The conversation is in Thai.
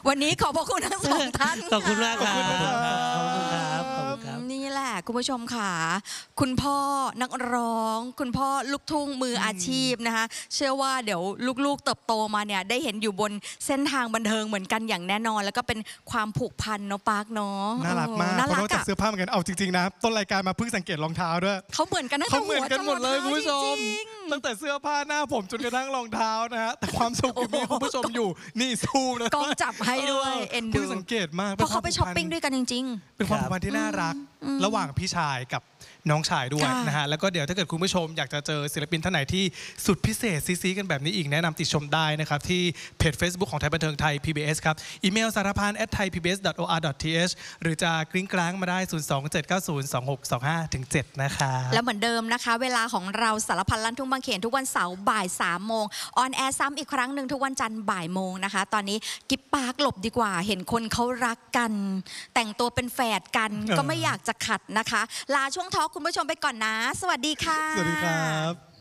วันนี้ขอบพระคุณทั้งสองท่านขอบคุณมากครับขอบคุณครับขอบคุณครับนี่แหละคุณผู้ชมค่ะคุณพ่อนักร้อง คุณพ่อลูกทุ่งมืออาชีพนะคะเชื่อว่าเดี๋ยวลูกๆเติบโตมาเนี่ยได้เห็นอยู่บนเส้นทางบันเทิงเหมือนกันอย่างแน่นอน แล้วก็เป็นความผูกพันเนาะปาร์คเนาะน่ารักมากน่าเพราะรันอก กจากเสื้อผ้าเหมือนกันเอาจริงๆนะต้นรายการมาเพิ่งสังเกตรองเท้าด้วยเขาเหมือนกันตั้งแต่เขาเหมือนกันหมดเลยคุณผู้ชมจริงๆตั้งแต่เสื้อผ้าหน้าผมจนกระทั่งรองเท้านะฮะแต่ความสุขคือมีคุณผู้ชมอยู่นี่สู้นะกล้องจับให้ด้วยเอ็นดูเพิ่งสังเกตมากเพราะเขาไปช้อปปิ้งด้วยกันจริงเป็นความผูกพันที่น่ารัก ระหว่างพี่ชายกับน้องชายด้วยค่ะนะฮะแล้วก็เดี๋ยวถ้าเกิดคุณผู้ชมอยากจะเจอศิลปินท่านไหนที่สุดพิเศษซีๆกันแบบนี้อีกแนะนำติดชมได้นะครับที่เพจ Facebook ของไทยบันเทิงไทย PBS ครับอีเมลสารพัน @thaipbs.or.th หรือจะกริ้งกลางมาได้ 027902625-7 นะครับๆ แล้วเหมือนเดิมนะคะ เวลาของเราสารพันลั่นทุ่งบางเขนทุกวันเสาร์บ่าย3 โมงออนแอร์ซ้ำอีกครั้งหนึ่งทุกวันจันทร์บ่ายโมงนะคะ ตอนนี้กิ๊บปาร์คหลบดีกว่าเห็นคนเขารักกัน แต่งตัวเป็นแฝดกันก็ไม่อยากจะขัดนะคะ ลาช่วงทอล์คคุณผู้ชมไปก่อนนะ สวัสดีค่ะสวัสดีครับ